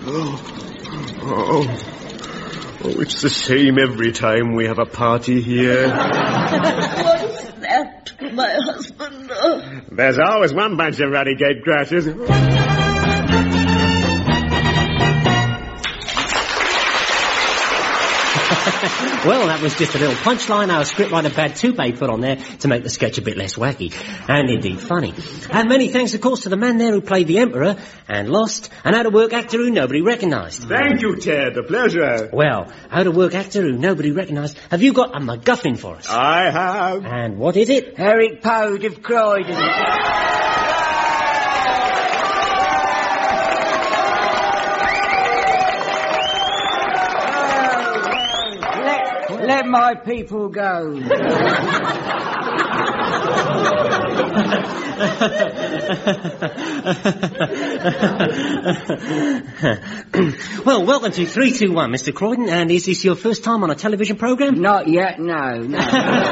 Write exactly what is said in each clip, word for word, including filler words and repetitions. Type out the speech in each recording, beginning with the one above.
Oh. Oh, it's the same every time we have a party here. What's that, my husband? Oh. There's always one bunch of Ruddigate crashes. Well, that was just a little punchline our scriptwriter Bad Toupee put on there to make the sketch a bit less wacky. And indeed funny. And many thanks, of course, to the man there who played the Emperor and lost, an out-of-work actor who nobody recognised. Thank you, Ted. A pleasure. Well, out-of-work actor who nobody recognised, have you got a MacGuffin for us? I have. And what is it? Eric Pode of Croydon. Let my people go. Well, welcome to three two one, Mister Croydon, and is this your first time on a television programme? Not yet, no, no.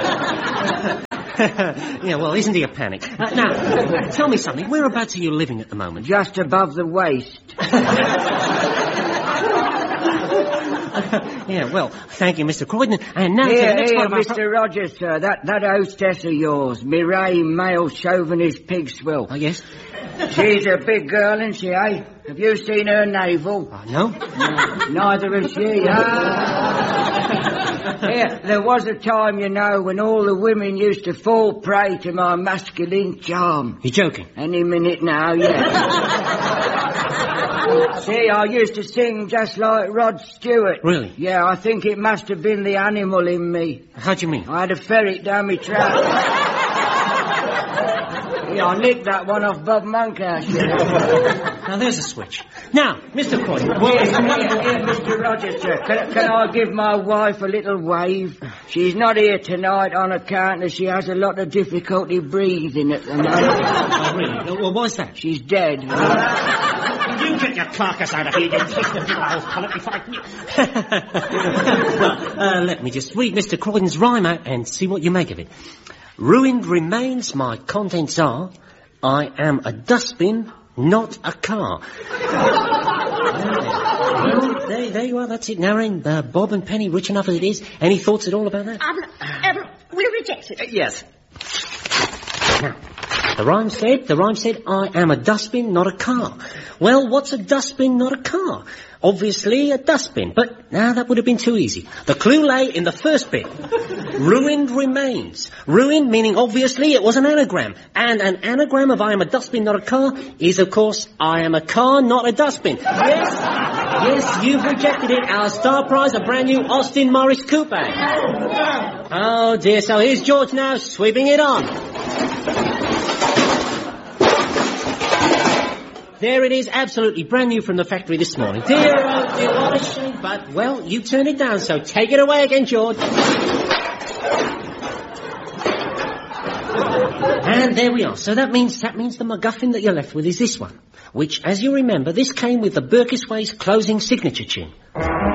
Yeah, well, isn't he a panic? Uh, now, tell me something. Whereabouts are you living at the moment? Just above the waist. Yeah, well, thank you, Mister Croydon. And now here, to the next here, one of our Mister pro- Rogers, sir, that, that hostess of yours, Mireille Male Chauvinist Pigswill. Oh, yes? She's a big girl, isn't she, eh? Have you seen her navel? Uh, no? Neither has she. Ah. Here, there was a time, you know, when all the women used to fall prey to my masculine charm. You're joking? Any minute now, yeah. See, I used to sing just like Rod Stewart. Really? Yeah, I think it must have been the animal in me. How do you mean? I had a ferret down my trap. Yeah, I nicked that one off Bob Monkhouse, you know. Now, there's a switch. Now, Mister Croydon... Well, here, here, here, Mister Rogers, sir. Can, can I give my wife a little wave? She's not here tonight on account that she has a lot of difficulty breathing at the moment. Oh, really? Well, why's that? She's dead. You get your carcass out of here, you taste of your old colour before I... Well, uh, let me just read Mister Croydon's rhyme out and see what you make of it. Ruined remains, my contents are. I am a dustbin, not a car. Well, there, there you are, that's it. Now, ain't uh, Bob and Penny rich enough as it is? Any thoughts at all about that? Um, um, we'll reject it. Uh, yes. Now, the rhyme said, the rhyme said, I am a dustbin, not a car. Well, what's a dustbin, not a car? Obviously a dustbin, but now nah, that would have been too easy. The clue lay in the first bit. Ruined remains. Ruined meaning obviously it was an anagram. And an anagram of I am a dustbin, not a car is, of course, I am a car, not a dustbin. Yes, yes, you've rejected it. Our star prize, a brand new Austin Morris Coupe. Oh dear, so here's George now, sweeping it on. There it is, absolutely brand new from the factory this morning. Dear, oh dear, what a shame. But, well, you turned it down, so take it away again, George. And there we are. So that means that means the MacGuffin that you're left with is this one, which, as you remember, this came with the Berkisways closing signature tune.